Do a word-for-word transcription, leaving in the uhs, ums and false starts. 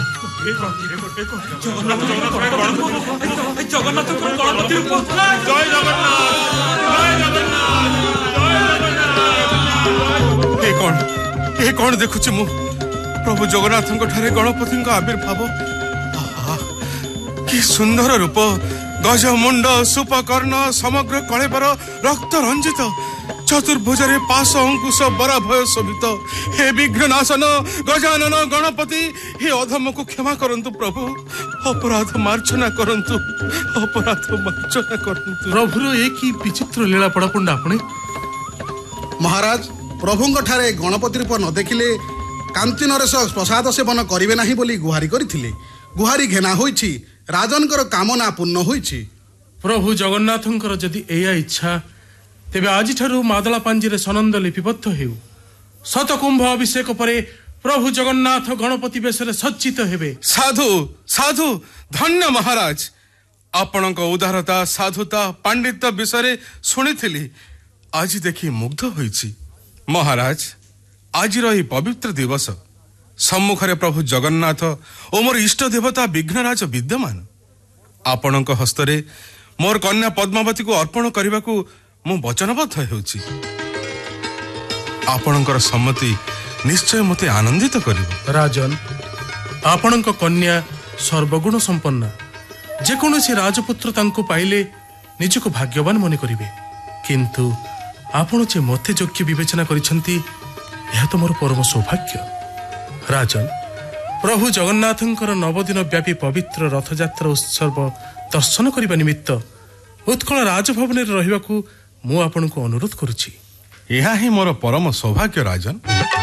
जगन्नाथ गणपति रूप जय जगन्नाथ जय जगन्नाथ जय जगन्नाथ। ए कौन ए कौन देखुछि मु प्रभु जगन्नाथ ठारे गणपति आविर्भाव। कि सुंदर रूप गज मुंड सुपकर्ण समग्र कलेबर रक्त रंजित चतुर्भुजरे पाश अंकुश बरा भय शोभित हे विघ्ननाशन गजानन गणपति हे अधम को क्षमा करंतु प्रभु अपराध मार्जना करंतु अपराध मार्जना करंतु। प्रभुर एक ही विचित्र लीला पड़ापुंड आपणे महाराज प्रभुंग ठारे गणपति रूप न देखिले कांति नरेश प्रसाद सेवन करिवे नाही बोली गुहारी करिथिले। गुहारी घेना होईछि राजनकर कामना पूर्ण होईछि। प्रभु जगन्नाथंकर जदि एया इच्छा तेबे आज ठारू मादला पांजीरे सनंद लिपिबद्ध हेउ। शतकुंभ अभिषेक परे प्रभु जगन्नाथ गणपति बेशरे सज्जित हेबे। साधु साधु धन्य महाराज आपणक उदारता साधुता पांडित्य विषय शुणिथिली आज देखि मुग्ध होईछि। महाराज आज रही पवित्र दिवस सम्मुखरे प्रभु जगन्नाथ और मोर इष्ट देवता विघ्नराज विद्यमान आपणक हस्तरे मोर कन्या पद्मावती को अर्पण करने को मु वचनबद्ध होउछि। आपणकर सम्मति निश्चय मते आनंदित करिवो। राजन आपणक कन्या सर्वगुण संपन्ना जेकोसी राजपुत्र तांको पाइले निजको भाग्यवान मने करिवे किंतु आपण जे मते योग्य विवेचना करिसंती यह तो मोर परम सौभाग्य। राजन प्रभु जगन्नाथंकर नवदिन व्यापी पवित्र रथयात्रा उत्सव दर्शन करने निमित्त उत्कल राजभवन रहिबाकू मु आपनको अनुरोध करुछि। यह ही मोर परम सौभाग्य राजन।